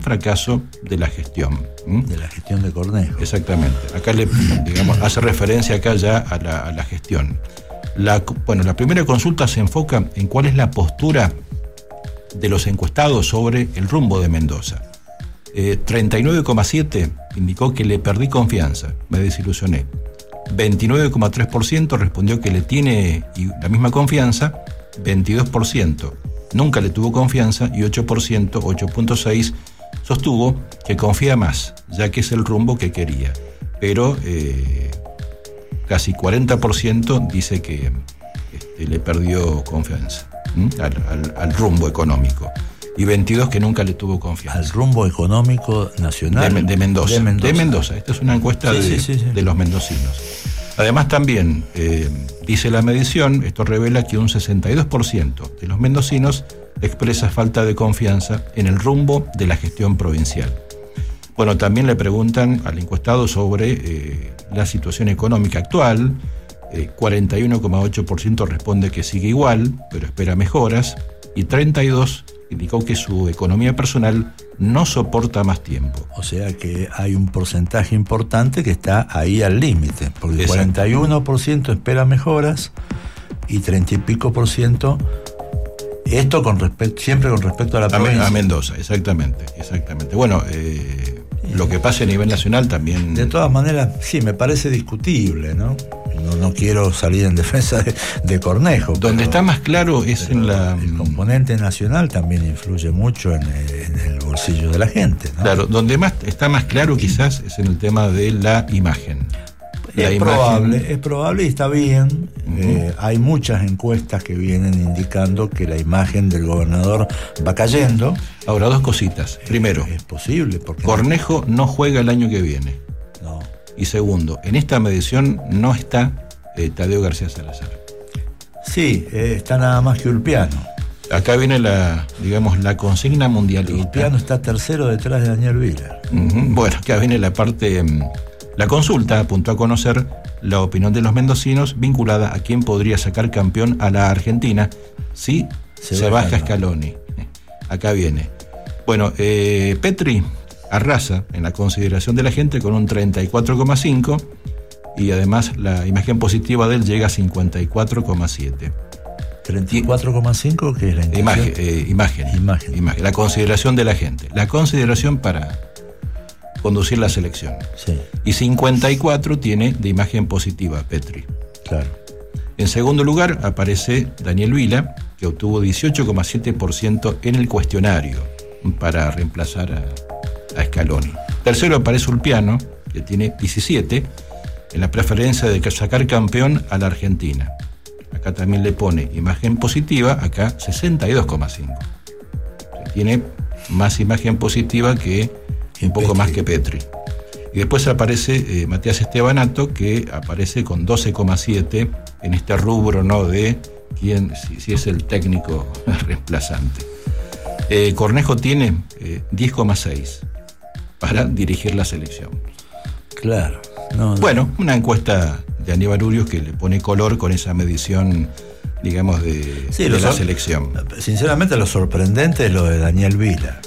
fracaso de la gestión. De la gestión de Cornejo. Exactamente. Acá hace referencia acá ya a la gestión. La primera consulta se enfoca en cuál es la postura de los encuestados sobre el rumbo de Mendoza. 39,7% indicó que le perdí confianza, me desilusioné. 29,3% respondió que le tiene la misma confianza. 22% nunca le tuvo confianza y 8.6% sostuvo que confía más, ya que es el rumbo que quería. Pero casi 40% dice que le perdió confianza al rumbo económico. Y 22% que nunca le tuvo confianza. Al rumbo económico nacional de Mendoza. De Mendoza. Esta es una encuesta de los mendocinos. Además también, dice la medición, esto revela que un 62% de los mendocinos expresa falta de confianza en el rumbo de la gestión provincial. Bueno, también le preguntan al encuestado sobre la situación económica actual. 41,8% responde que sigue igual, pero espera mejoras, y 32% indicó que su economía personal no soporta más tiempo. O sea que hay un porcentaje importante que está ahí al límite, porque el 41% espera mejoras y 30 y pico por ciento, esto siempre con respecto a la provincia. A Mendoza, exactamente. Bueno, lo que pasa a nivel nacional también... De todas maneras, sí, me parece discutible, ¿no? No quiero salir en defensa de Cornejo. Donde está más claro es en la... El componente nacional también influye mucho en el bolsillo de la gente, ¿no? Claro, donde está más claro quizás es en el tema de la imagen. Es probable y está bien. Hay muchas encuestas que vienen indicando que la imagen del gobernador va cayendo. Ahora, dos cositas. Primero, es posible porque Cornejo no juega el año que viene. No. Y segundo, en esta medición no está Tadeo García Salazar. Sí, está nada más que Ulpiano. Acá viene la consigna mundialista. Ulpiano está tercero detrás de Daniel Vila. Bueno, acá viene la parte... La consulta apuntó a conocer la opinión de los mendocinos vinculada a quién podría sacar campeón a la Argentina si se baja Scaloni. Acá viene. Bueno, Petri arrasa en la consideración de la gente con un 34,5% y además la imagen positiva de él llega a 54,7%. 34,5%, ¿qué es la intención? Imagen. La consideración de la gente. La consideración para conducir la selección. Sí. Y 54 tiene de imagen positiva Petri. Claro. En segundo lugar aparece Daniel Vila, que obtuvo 18,7% en el cuestionario para reemplazar a Scaloni. Tercero aparece Ulpiano, que tiene 17 en la preferencia de sacar campeón a la Argentina. Acá también le pone imagen positiva, acá 62,5. Tiene más imagen positiva que un poco Petri. Más que Petri. Y después aparece Matías Estebanato, que aparece con 12,7 en este rubro, ¿no? De quién, si es el técnico reemplazante. Cornejo tiene 10,6 para dirigir la selección. Claro. No. Bueno, una encuesta de Aníbal Urios que le pone color con esa medición, digamos, de la selección. Sinceramente, lo sorprendente es lo de Daniel Vila.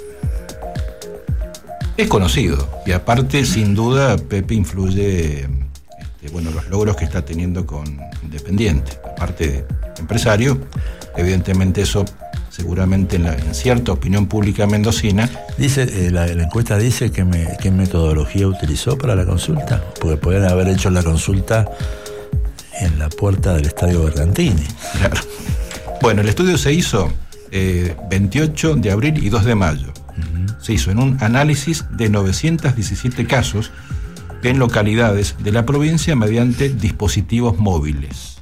Es conocido y aparte, sin duda, Pepe influye los logros que está teniendo con Independiente. Aparte de empresario, evidentemente eso seguramente en cierta opinión pública mendocina. Dice, la encuesta dice qué metodología utilizó para la consulta, porque pueden haber hecho la consulta en la puerta del Estadio Bergantini. Claro. Bueno, el estudio se hizo 28 de abril y 2 de mayo. Se hizo en un análisis de 917 casos en localidades de la provincia mediante dispositivos móviles.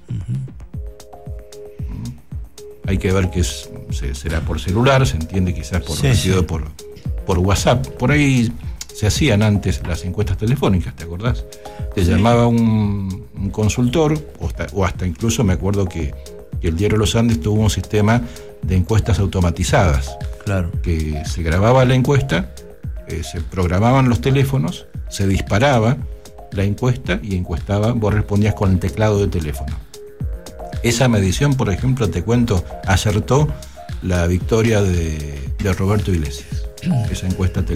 Hay que ver que será por celular, se entiende quizás por WhatsApp. Por ahí se hacían antes las encuestas telefónicas, ¿te acordás? Te llamaba un consultor, o hasta incluso me acuerdo que el diario Los Andes tuvo un sistema de encuestas automatizadas. Claro. Que se grababa la encuesta, se programaban los teléfonos, se disparaba la encuesta y vos respondías con el teclado de teléfono. Esa medición, por ejemplo, te cuento, acertó la victoria de Roberto Iglesias. Esa encuesta